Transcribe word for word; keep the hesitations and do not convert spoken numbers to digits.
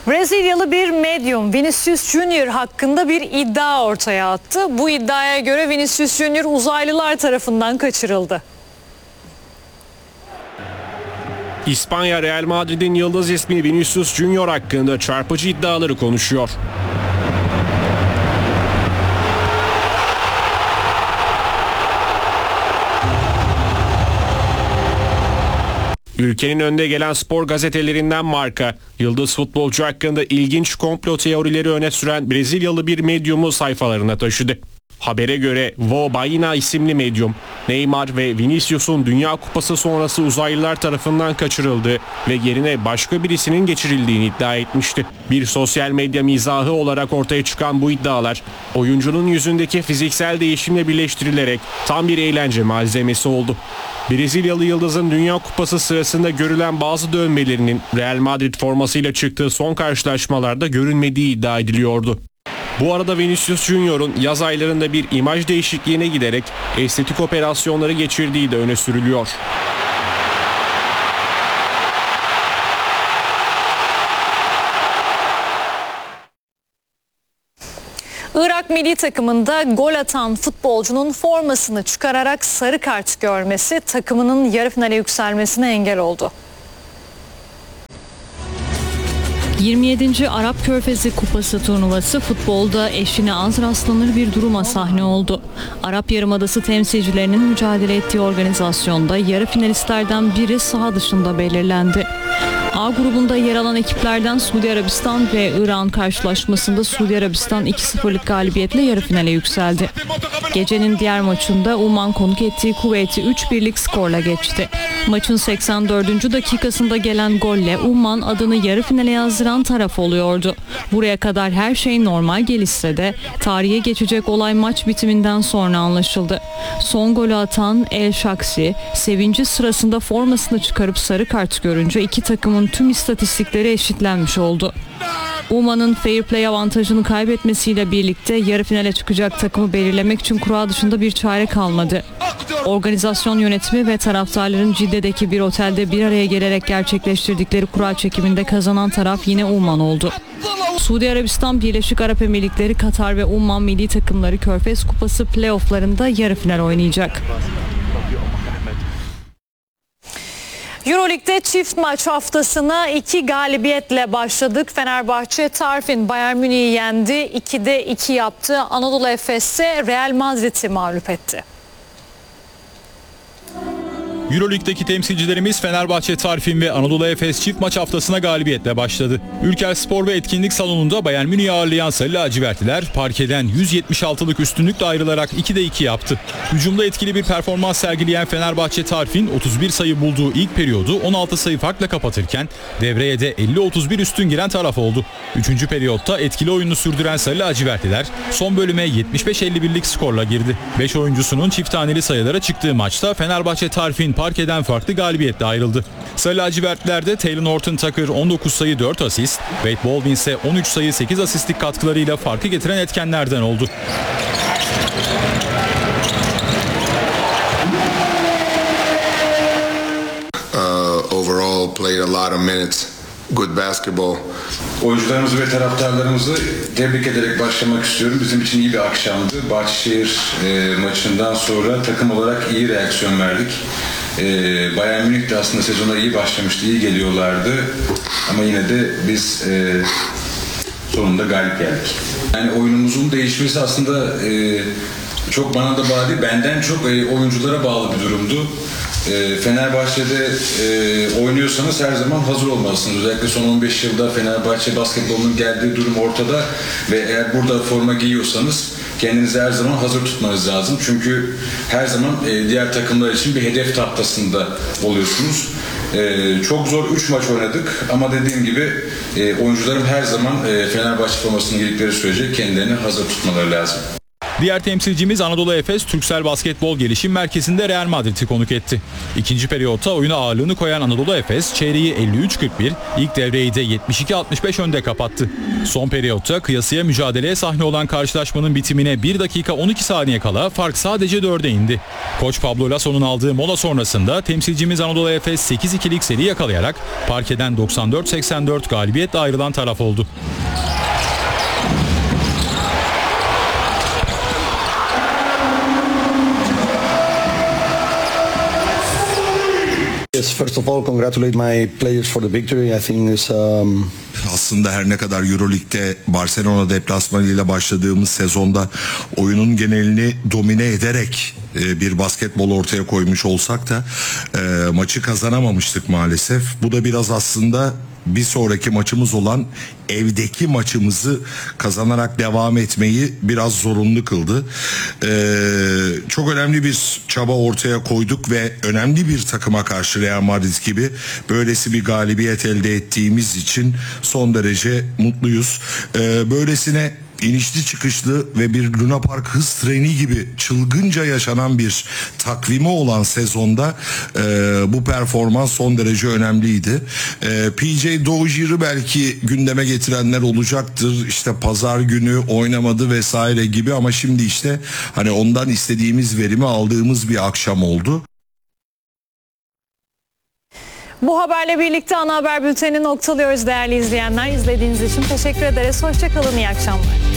Brezilyalı bir medyum Vinicius Junior hakkında bir iddia ortaya attı. Bu iddiaya göre Vinicius Junior uzaylılar tarafından kaçırıldı. İspanya Real Madrid'in yıldız ismi Vinicius Junior hakkında çarpıcı iddiaları konuşuyor. Ülkenin önde gelen spor gazetelerinden Marca, yıldız futbolcu hakkında ilginç komplo teorileri öne süren Brezilyalı bir medyumu sayfalarına taşıdı. Habere göre Vô Baina isimli medyum, Neymar ve Vinicius'un Dünya Kupası sonrası uzaylılar tarafından kaçırıldığı ve yerine başka birisinin geçirildiğini iddia etmişti. Bir sosyal medya mizahı olarak ortaya çıkan bu iddialar, oyuncunun yüzündeki fiziksel değişimle birleştirilerek tam bir eğlence malzemesi oldu. Brezilyalı yıldızın Dünya Kupası sırasında görülen bazı dövmelerinin Real Madrid formasıyla çıktığı son karşılaşmalarda görünmediği iddia ediliyordu. Bu arada Vinicius Junior'un yaz aylarında bir imaj değişikliğine giderek estetik operasyonları geçirdiği de öne sürülüyor. Irak milli takımında gol atan futbolcunun formasını çıkararak sarı kart görmesi takımının yarı finale yükselmesine engel oldu. yirmi yedinci Arap Körfezi Kupası turnuvası futbolda eşine az rastlanır bir duruma sahne oldu. Arap Yarımadası temsilcilerinin mücadele ettiği organizasyonda yarı finalistlerden biri saha dışında belirlendi. A grubunda yer alan ekiplerden Suudi Arabistan ve İran karşılaşmasında Suudi Arabistan iki sıfırlık galibiyetle yarı finale yükseldi. Gecenin diğer maçında Umman konuk ettiği Kuveyt'i üç birlik skorla geçti. Maçın seksen dördüncü dakikasında gelen golle Umman adını yarı finale yazdıran taraf oluyordu. Buraya kadar her şey normal gelişse de tarihe geçecek olay maç bitiminden sonra anlaşıldı. Son golü atan El Shaksi, sevinci sırasında formasını çıkarıp sarı kart görünce iki takımın tüm istatistikleri eşitlenmiş oldu. Umman'ın fair play avantajını kaybetmesiyle birlikte yarı finale çıkacak takımı belirlemek için kura dışında bir çare kalmadı. Organizasyon yönetimi ve taraftarların Cidde'deki bir otelde bir araya gelerek gerçekleştirdikleri kura çekiminde kazanan taraf yine Umman oldu. Suudi Arabistan, Birleşik Arap Emirlikleri, Katar ve Umman milli takımları Körfez Kupası playofflarında yarı final oynayacak. Euroleague'de çift maç haftasına iki galibiyetle başladık. Fenerbahçe Tarfin Bayern Münih'i yendi. ikide iki yaptı. Anadolu Efes ise Real Madrid'i mağlup etti. Euroleague'deki temsilcilerimiz Fenerbahçe Tarfin ve Anadolu Efes çift maç haftasına galibiyetle başladı. Ülker Spor ve Etkinlik Salonu'nda Bayern Münih'i ağırlayan Sarı Lacivertliler parkeden yüz yetmiş altılık üstünlükle ayrılarak ikide iki yaptı. Hücumda etkili bir performans sergileyen Fenerbahçe Tarfin otuz bir sayı bulduğu ilk periyodu on altı sayı farkla kapatırken devreye de elli otuz bir üstün giren taraf oldu. Üçüncü periyotta etkili oyununu sürdüren Sarı Lacivertliler son bölüme yetmiş beş elli birlik skorla girdi. beş oyuncusunun çift taneli sayılara çıktığı maçta Fenerbahçe Tarfin parkeden farklı galibiyetle ayrıldı. Sarı lacivertlerde Taylor Horton Tucker on dokuz sayı dört asist, Wade Baldwin ise on üç sayı sekiz asistlik katkılarıyla farkı getiren etkenlerden oldu. Uh, overall played a lot of minutes. Good basketball. Oyuncularımızı ve taraftarlarımızı tebrik ederek başlamak istiyorum. Bizim için iyi bir akşamdı. Bahçeşehir e, maçından sonra takım olarak iyi reaksiyon verdik. E, Bayern Münih de aslında sezona iyi başlamıştı, iyi geliyorlardı. Ama yine de biz e, sonunda galip geldik. Yani oyunumuzun değişmesi aslında e, çok bana da bağlı değil, benden çok e, oyunculara bağlı bir durumdu. Fenerbahçe'de e, oynuyorsanız her zaman hazır olmalısınız. Özellikle son on beş yılda Fenerbahçe basketbolunun geldiği durum ortada ve eğer burada forma giyiyorsanız kendinizi her zaman hazır tutmanız lazım. Çünkü her zaman e, diğer takımlar için bir hedef tahtasında oluyorsunuz. E, çok zor üç maç oynadık ama dediğim gibi e, oyuncuların her zaman e, Fenerbahçe formasını giydikleri sürece kendilerini hazır tutmaları lazım. Diğer temsilcimiz Anadolu Efes, Türksel Basketbol Gelişim Merkezi'nde Real Madrid'i konuk etti. İkinci periyotta oyuna ağırlığını koyan Anadolu Efes çeyreği elli üç kırk bir, ilk devreyi de yetmiş iki altmış beş önde kapattı. Son periyotta kıyasıya mücadeleye sahne olan karşılaşmanın bitimine bir dakika on iki saniye kala fark sadece dörde indi. Koç Pablo Lasso'nun aldığı mola sonrasında temsilcimiz Anadolu Efes sekiz ikilik seri yakalayarak parkeden doksan dört seksen dört galibiyetle ayrılan taraf oldu. Yes, first of all, congratulate my players for the victory. I think it's um, Aslında her ne kadar Euroleague'de Barcelona deplasmanıyla başladığımız sezonda oyunun genelini domine ederek e, bir basketbol ortaya koymuş olsak da e, maçı kazanamamıştık maalesef. Bu da biraz aslında bir sonraki maçımız olan evdeki maçımızı kazanarak devam etmeyi biraz zorunlu kıldı. Ee, çok önemli bir çaba ortaya koyduk ve önemli bir takıma karşı Real Madrid gibi böylesi bir galibiyet elde ettiğimiz için son derece mutluyuz. Ee, böylesine inişli çıkışlı ve bir Luna Park hız treni gibi çılgınca yaşanan bir takvimi olan sezonda e, bu performans son derece önemliydi. E, P J Dozier'i belki gündeme getirenler olacaktır. İşte pazar günü oynamadı vesaire gibi ama şimdi işte hani ondan istediğimiz verimi aldığımız bir akşam oldu. Bu haberle birlikte ana haber bültenini noktalıyoruz değerli izleyenler. İzlediğiniz için teşekkür ederiz. Hoşça kalın, iyi akşamlar.